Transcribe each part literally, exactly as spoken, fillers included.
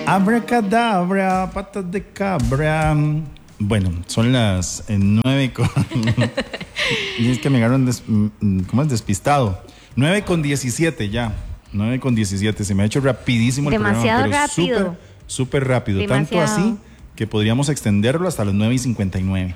Abracadabra, patas de cabra. Bueno, son las eh, nueve con... y es que me agarran des... ¿Cómo es? Despistado. Nueve con diecisiete ya. Nueve con diecisiete. Se me ha hecho rapidísimo el Demasiado programa. rápido. Súper, súper rápido. Demasiado. Tanto así que podríamos extenderlo hasta las nueve y cincuenta y nueve.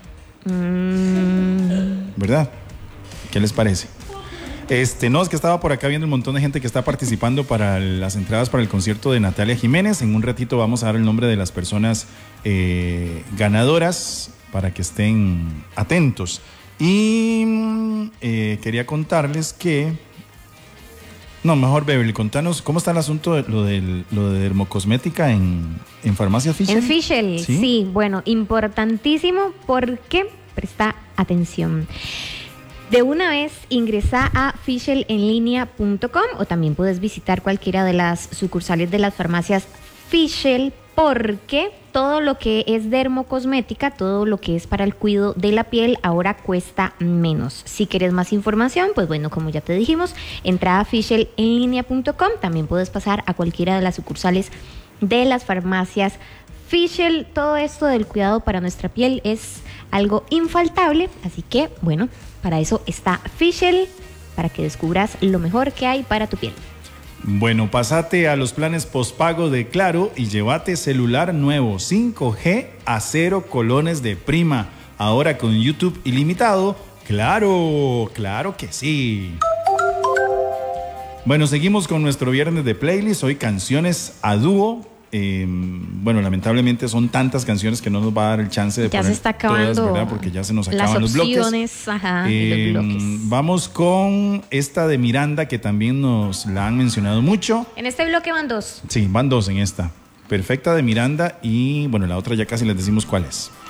Mm. ¿Verdad? ¿Qué les parece? Este, no, es que estaba por acá viendo un montón de gente que está participando para las entradas para el concierto de Natalia Jiménez. En un ratito vamos a dar el nombre de las personas eh, ganadoras para que estén atentos. Y eh, quería contarles que... No, mejor Beverly, contanos cómo está el asunto de lo, del, lo de dermocosmética en, en Farmacias Fischl. En Fischl, ¿Sí? sí, bueno, importantísimo porque presta atención. De una vez ingresa a fischl en línea punto com o también puedes visitar cualquiera de las sucursales de las farmacias Fischl, porque todo lo que es dermocosmética, todo lo que es para el cuidado de la piel ahora cuesta menos. Si quieres más información, pues bueno, como ya te dijimos, entra a fischl en línea punto com, también puedes pasar a cualquiera de las sucursales de las farmacias Fischl. Todo esto del cuidado para nuestra piel es algo infaltable, así que bueno, para eso está Fischl, para que descubras lo mejor que hay para tu piel. Bueno, pásate a los planes postpago de Claro y llévate celular nuevo cinco G a cero colones de prima. Ahora con YouTube ilimitado. ¡Claro! ¡Claro que sí! Bueno, seguimos con nuestro viernes de playlist. Hoy canciones a dúo. Eh, bueno, lamentablemente son tantas canciones que no nos va a dar el chance de ya poner se está acabando todas, ¿verdad? Porque ya se nos acaban los bloques. Las opciones, ajá, eh, y los bloques. Vamos con esta de Miranda, que también nos la han mencionado mucho. En este bloque van dos. Sí, van dos en esta. Perfecta de Miranda y, bueno, la otra ya casi les decimos cuál es.